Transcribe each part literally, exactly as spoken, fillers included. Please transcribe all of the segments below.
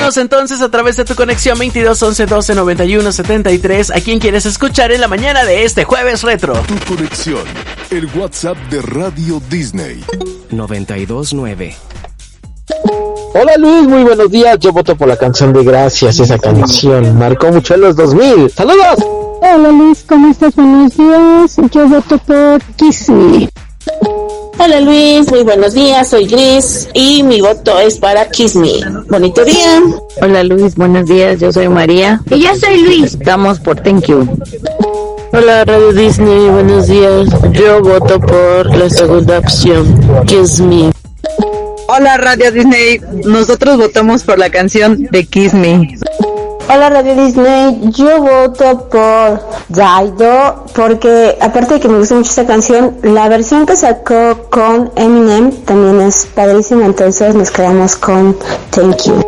Cuéntanos entonces a través de tu conexión veintidós once doce noventa y uno setenta y tres a quién quieres escuchar en la mañana de este jueves retro. Tu conexión, el WhatsApp de Radio Disney. noventa y dos nueve. Hola Luis, muy buenos días. Yo voto por la canción de Gracias. Esa canción marcó mucho en los dos mil. ¡Saludos! Hola Luis, ¿cómo estás? Buenos días. Yo voto por Kiss Me. Hola Luis, muy buenos días, soy Gris y mi voto es para Kiss Me. Bonito día. Hola Luis, buenos días, yo soy María. Y yo soy Luis. Estamos por Thank You. Hola Radio Disney, buenos días. Yo voto por la segunda opción, Kiss Me. Hola Radio Disney, nosotros votamos por la canción de Kiss Me. Hola Radio Disney, yo voto por Dido porque aparte de que me gusta mucho esta canción, la versión que sacó con Eminem también es padrísima, entonces nos quedamos con Thank You.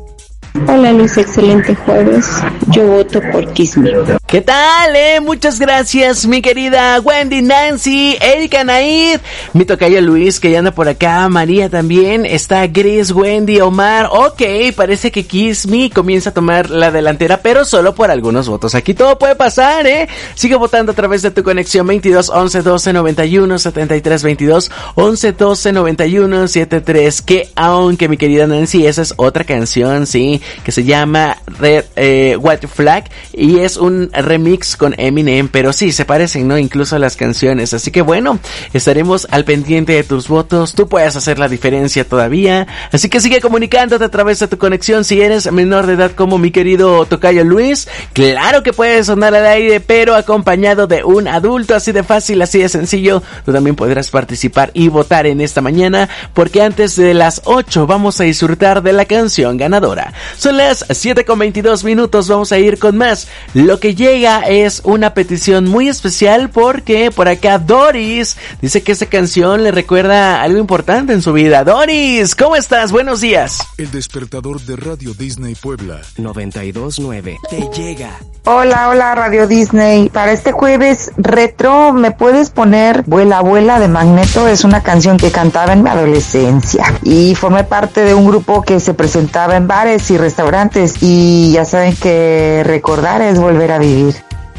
Hola Luis, excelente jueves. Yo voto por Kiss Me. ¿Qué tal, eh? Muchas gracias, mi querida Wendy, Nancy, Erika, Naid, mi tocayo Luis, que ya anda por acá, María también, está Gris, Wendy, Omar. Ok, parece que Kiss Me comienza a tomar la delantera, pero solo por algunos votos. Aquí todo puede pasar, eh. Sigue votando a través de tu conexión veintidós once doce noventa y uno setenta y tres veintidós once doce noventa y uno setenta y tres. Que aunque, mi querida Nancy, esa es otra canción, sí, que se llama Red eh, White Flag y es un remix con Eminem, pero sí, se parecen, ¿no? Incluso las canciones, así que bueno, estaremos al pendiente de tus votos, tú puedes hacer la diferencia todavía, así que sigue comunicándote a través de tu conexión. Si eres menor de edad como mi querido tocayo Luis, claro que puedes sonar al aire, pero acompañado de un adulto, así de fácil, así de sencillo. Tú también podrás participar y votar en esta mañana, porque antes de las ocho vamos a disfrutar de la canción ganadora. Son las siete con veintidós minutos, vamos a ir con más. Lo que llega es una petición muy especial porque por acá Doris dice que esta canción le recuerda algo importante en su vida. Doris, ¿cómo estás? Buenos días. El despertador de Radio Disney Puebla. noventa y dos nueve. Te llega. Hola, hola Radio Disney. Para este jueves retro, ¿me puedes poner Vuela, Vuela de Magneto? Es una canción que cantaba en mi adolescencia y formé parte de un grupo que se presentaba en bares y restaurantes, y ya saben que recordar es volver a vivir.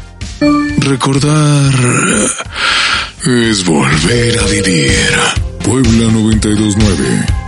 Recordar es volver a vivir. Puebla noventa y dos nueve.